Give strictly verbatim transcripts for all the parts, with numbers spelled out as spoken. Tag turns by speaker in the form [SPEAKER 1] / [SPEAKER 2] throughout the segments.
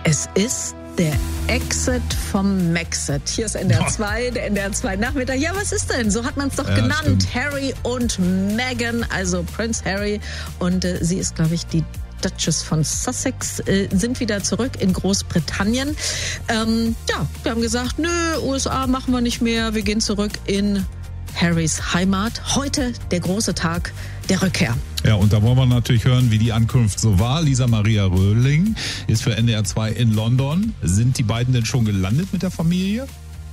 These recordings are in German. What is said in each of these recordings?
[SPEAKER 1] Es ist der Exit vom Maxit. Hier ist N D R zwei, der N D R zwei Nachmittag. Ja, was ist denn? So hat man es doch ja, genannt. Stimmt. Harry und Meghan, also Prince Harry. Und äh, sie ist, glaube ich, die Duchess von Sussex, äh, sind wieder zurück in Großbritannien. Ähm, ja, wir haben gesagt, nö, U S A machen wir nicht mehr. Wir gehen zurück in Harrys Heimat. Heute der große Tag der Rückkehr.
[SPEAKER 2] Ja, und da wollen wir natürlich hören, wie die Ankunft so war. Lisa Maria Röhling ist für N D R zwei in London. Sind die beiden denn schon gelandet mit der Familie?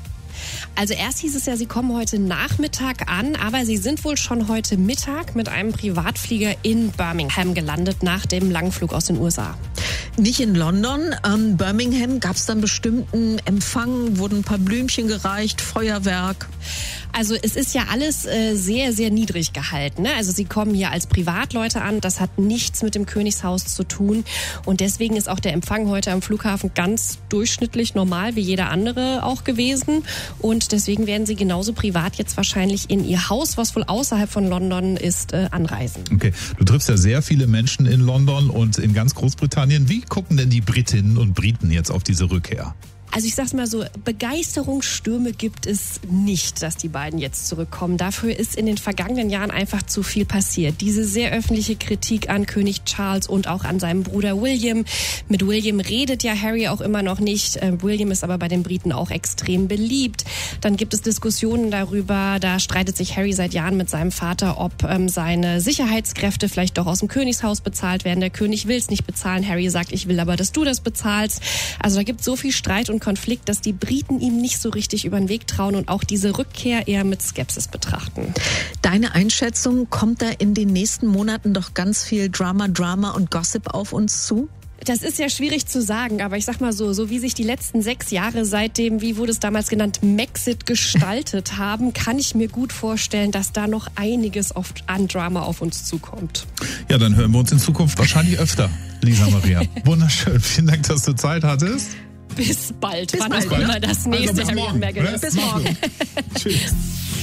[SPEAKER 3] Also erst hieß es ja, sie kommen heute Nachmittag an, aber sie sind wohl schon heute Mittag mit einem Privatflieger in Birmingham gelandet nach dem Langflug aus den U S A.
[SPEAKER 1] Nicht in London, ähm, Birmingham gab es dann bestimmten Empfang, wurden ein paar Blümchen gereicht, Feuerwerk.
[SPEAKER 3] Also es ist ja alles äh, sehr, sehr niedrig gehalten. Ne? Also sie kommen hier als Privatleute an. Das hat nichts mit dem Königshaus zu tun. Und deswegen ist auch der Empfang heute am Flughafen ganz durchschnittlich normal wie jeder andere auch gewesen. Und deswegen werden sie genauso privat jetzt wahrscheinlich in ihr Haus, was wohl außerhalb von London ist, äh, anreisen.
[SPEAKER 2] Okay, du triffst ja sehr viele Menschen in London und in ganz Großbritannien. Wie gucken denn die Britinnen und Briten jetzt auf diese Rückkehr?
[SPEAKER 3] Also ich sag's mal so, Begeisterungsstürme gibt es nicht, dass die beiden jetzt zurückkommen. Dafür ist in den vergangenen Jahren einfach zu viel passiert. Diese sehr öffentliche Kritik an König Charles und auch an seinem Bruder William. Mit William redet ja Harry auch immer noch nicht. William ist aber bei den Briten auch extrem beliebt. Dann gibt es Diskussionen darüber, da streitet sich Harry seit Jahren mit seinem Vater, ob ähm, seine Sicherheitskräfte vielleicht doch aus dem Königshaus bezahlt werden. Der König will's nicht bezahlen. Harry sagt, ich will aber, dass du das bezahlst. Also da gibt es so viel Streit und Konflikt, dass die Briten ihm nicht so richtig über den Weg trauen und auch diese Rückkehr eher mit Skepsis betrachten.
[SPEAKER 1] Deine Einschätzung, kommt da in den nächsten Monaten doch ganz viel Drama, Drama und Gossip auf uns zu?
[SPEAKER 3] Das ist ja schwierig zu sagen, aber ich sag mal so, so wie sich die letzten sechs Jahre seit dem, wie wurde es damals genannt, Maxit gestaltet haben, kann ich mir gut vorstellen, dass da noch einiges oft an Drama auf uns zukommt.
[SPEAKER 2] Ja, dann hören wir uns in Zukunft wahrscheinlich öfter, Lisa Maria. Wunderschön, vielen Dank, dass du Zeit hattest.
[SPEAKER 3] Bis bald,
[SPEAKER 1] bis
[SPEAKER 3] wann
[SPEAKER 1] bald,
[SPEAKER 3] auch immer das nächste
[SPEAKER 2] also
[SPEAKER 3] Harry und Meghan ist.
[SPEAKER 1] Bis morgen.
[SPEAKER 2] Tschüss.